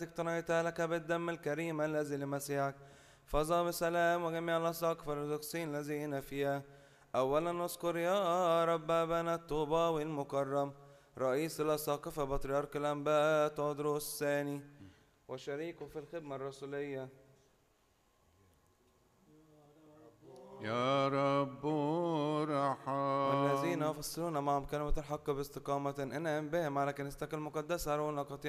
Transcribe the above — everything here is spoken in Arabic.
اقتنيت لك بالدم الكريم الذي لمسيحك، فاز بسلام وجميع الأساقفة الأرثوذكسيين الذين فيها. أولا نذكر يا رب أبانا الطوباوي المكرم رئيس الأساقفة بطريرك الأنباء تودروس الثاني وشريكه في الخدمة الرسولية. يا رب ارحم. والذين يفصلون معهم كلمة الحق باستقامة انعم بهم على كنيستك المقدسة رونق